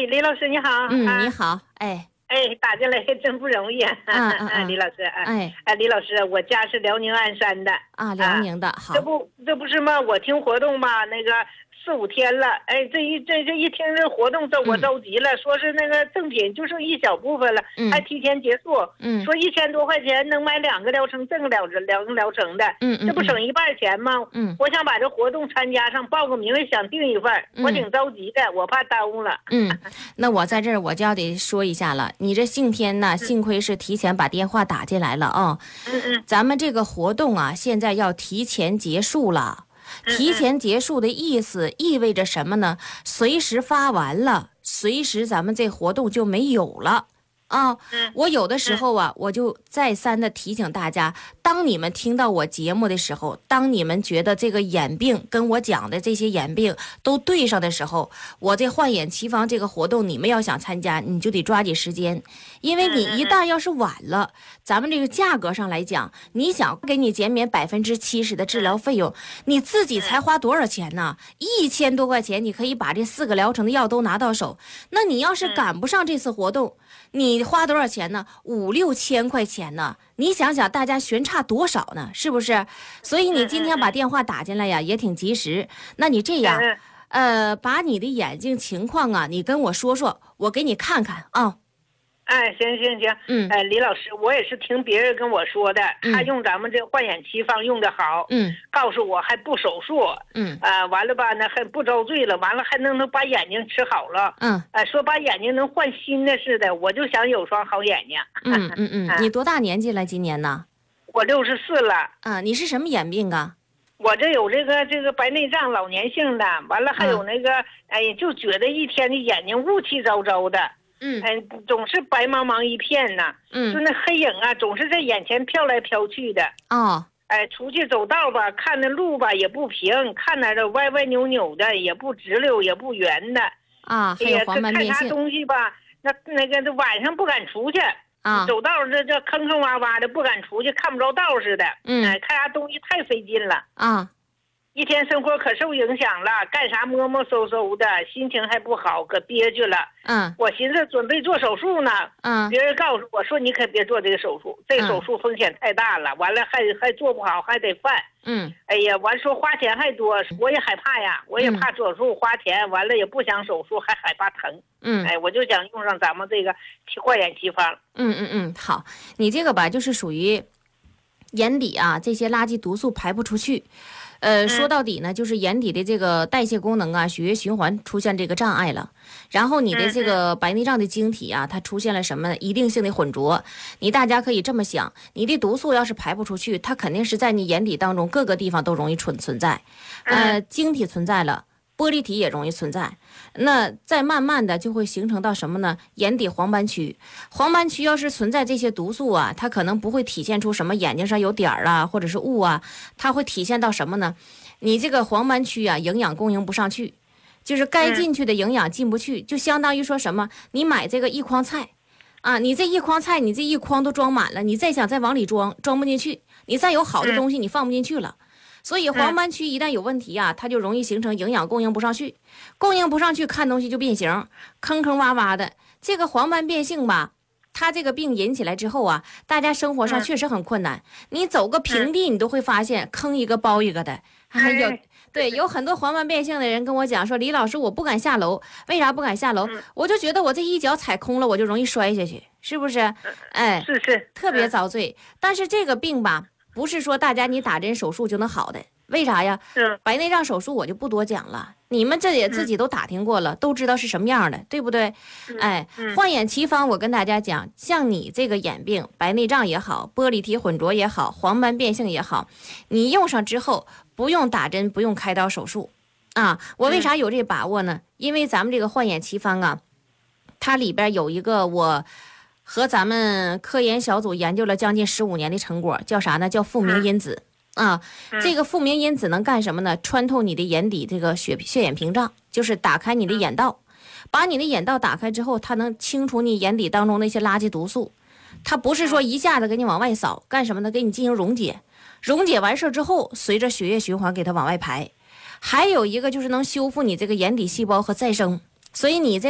李老师你好。 你好。 打进来真不容易。李老师。李老师，我家是辽宁鞍山的。 辽宁的。好。 这不是吗？我听活动嘛，那个4、5天了。这一听这活动，我着急了，说是那个赠品就剩一小部分了，还提前结束。说1000多块钱能买2个疗程，赠两个疗程的。这不省一半钱吗？我想把这活动参加上，报个名，想订一份。我挺着急的，我怕耽误了。 那我在这儿我就要得说一下了，你这信天呢，幸亏是提前把电话打进来了啊。咱们这个活动啊，现在要提前结束了。提前结束的意思意味着什么呢？随时发完了，随时咱们这活动就没有了啊。我有的时候啊，我就再三的提醒大家，当你们听到我节目的时候，当你们觉得这个眼病跟我讲的这些眼病都对上的时候，我这焕眼奇方这个活动你们要想参加，你就得抓紧时间。因为你一旦要是晚了，咱们这个价格上来讲，你想给你减免70%的治疗费用，你自己才花多少钱呢？1000多块钱，你可以把这4个疗程的药都拿到手。那你要是赶不上这次活动，你花多少钱呢？5、6千块钱呢？你想想大家悬差多少呢？是不是？所以你今天把电话打进来呀，也挺及时。那你这样，把你的眼睛情况啊，你跟我说说，我给你看看啊。 行。李老师，我也是听别人跟我说的，他用咱们这焕眼奇方用的好。告诉我还不手术。完了吧，那还不遭罪了，完了还能把眼睛吃好了。说把眼睛能换新的似的，我就想有双好眼睛。 你多大年纪了？今年呢？ 我64了。 你是什么眼病啊？ 我这有这个白内障，老年性的，完了还有那个，就觉得一天的眼睛雾气昭昭的。总是白茫茫一片呐。就那黑影啊，总是在眼前飘来飘去的。出去走道吧，看那路吧也不平，看那的歪歪扭扭的，也不直溜，也不圆的。 还有黄斑变性。 看啥东西吧，那个晚上不敢出去。走道这坑坑洼洼的，不敢出去，看不着道似的。看啥东西太费劲了。一天生活可受影响了，干啥摸摸搜搜的，心情还不好，可憋屈了。我寻思准备做手术呢。别人告诉我说你可别做这个手术，这个手术风险太大了，完了还做不好还得犯。完说花钱还多，我也害怕呀，我也怕手术花钱，完了也不想手术，还害怕疼。我就想用上咱们这个焕眼奇方。 好，你这个吧就是属于眼底啊这些垃圾毒素排不出去。说到底呢，就是眼底的这个代谢功能啊，血液循环出现这个障碍了。然后你的这个白内障的晶体啊，它出现了什么一定性的混浊。大家可以这么想，你的毒素要是排不出去，它肯定是在你眼底当中各个地方都容易存在。晶体存在了，玻璃体也容易存在。那再慢慢的就会形成到什么呢？眼底黄斑区。黄斑区要是存在这些毒素啊，它可能不会体现出什么眼睛上有点儿啊，或者是雾啊，它会体现到什么呢？你这个黄斑区啊，营养供应不上去，就是该进去的营养进不去，就相当于说什么？你买这个一筐菜啊，你这一筐菜，你这一筐都装满了，你再想再往里装不进去，你再有好的东西你放不进去了。所以黄斑区一旦有问题啊，它就容易形成营养供应不上去，看东西就变形，坑坑洼洼的。这个黄斑变性吧，它这个病引起来之后啊，大家生活上确实很困难。你走个平地，你都会发现坑一个包一个的。有很多黄斑变性的人跟我讲说，李老师我不敢下楼，为啥不敢下楼？我就觉得我这一脚踩空了，我就容易摔下去，是不是？ 是特别遭罪。但是这个病吧，不是说大家你打针手术就能好的，为啥呀？白内障手术我就不多讲了，你们这也自己都打听过了，都知道是什么样的，对不对？焕眼奇方我跟大家讲，像你这个眼病，白内障也好，玻璃体混浊也好，黄斑变性也好，你用上之后不用打针，不用开刀手术啊。我为啥有这把握呢？因为咱们这个焕眼奇方啊，它里边有一个我和咱们科研小组研究了将近15年的成果，叫啥呢？叫复明因子。这个复明因子能干什么呢？穿透你的眼底这个血眼屏障，就是打开你的眼道，把你的眼道打开之后，它能清除你眼底当中那些垃圾毒素。它不是说一下子给你往外扫，干什么呢？给你进行溶解，溶解完事之后，随着血液循环给它往外排。还有一个就是能修复你这个眼底细胞和再生，所以你这